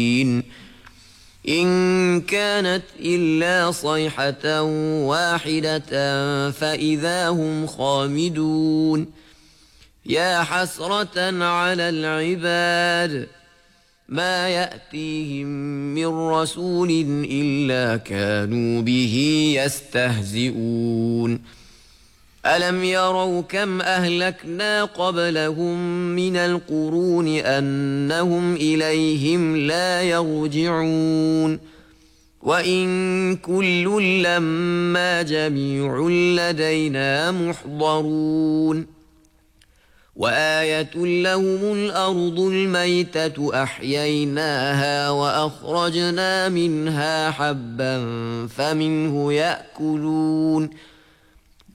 إن كانت إلا صيحة واحدة فإذا هم خامدون يا حسرة على العباد ما يأتيهم من رسول إلا كانوا به يستهزئون ألم يروا كم أهلكنا قبلهم من القرون أنهم إليهم لا يرجعون وإن كل لما جميع لدينا محضرون وآية لهم الأرض الميتة أحييناها وأخرجنا منها حبا فمنه يأكلون